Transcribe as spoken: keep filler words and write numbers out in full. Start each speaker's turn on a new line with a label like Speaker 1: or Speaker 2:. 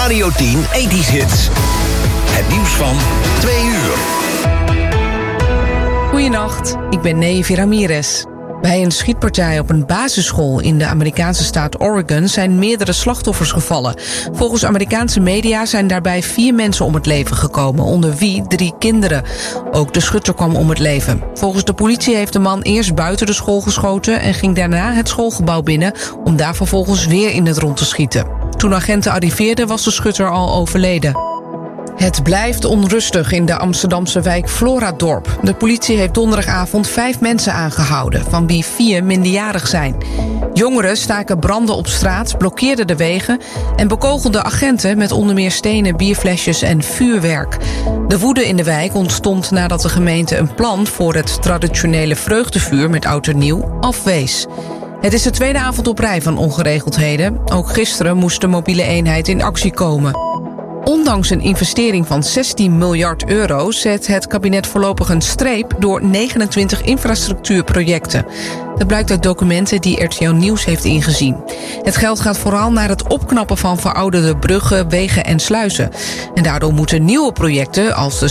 Speaker 1: Radio tien ethisch hits. Het nieuws van twee uur.
Speaker 2: Goedenacht, ik ben Nevi Ramirez. Bij een schietpartij op een basisschool in de Amerikaanse staat Oregon zijn meerdere slachtoffers gevallen. Volgens Amerikaanse media zijn daarbij vier mensen om het leven gekomen, onder wie drie kinderen. Ook de schutter kwam om het leven. Volgens de politie heeft de man eerst buiten de school geschoten en ging daarna het schoolgebouw binnen om daar vervolgens weer in het rond te schieten. Toen agenten arriveerden was de schutter al overleden. Het blijft onrustig in de Amsterdamse wijk Floradorp. De politie heeft donderdagavond vijf mensen aangehouden, van wie vier minderjarig zijn. Jongeren staken branden op straat, blokkeerden de wegen en bekogelden agenten met onder meer stenen, bierflesjes en vuurwerk. De woede in de wijk ontstond nadat de gemeente een plan voor het traditionele vreugdevuur met oud en nieuw afwees. Het is de tweede avond op rij van ongeregeldheden. Ook gisteren moest de mobiele eenheid in actie komen. Ondanks een investering van zestien miljard euro zet het kabinet voorlopig een streep door negenentwintig infrastructuurprojecten. Dat blijkt uit documenten die R T L Nieuws heeft ingezien. Het geld gaat vooral naar het opknappen van verouderde bruggen, wegen en sluizen. En daardoor moeten nieuwe projecten als de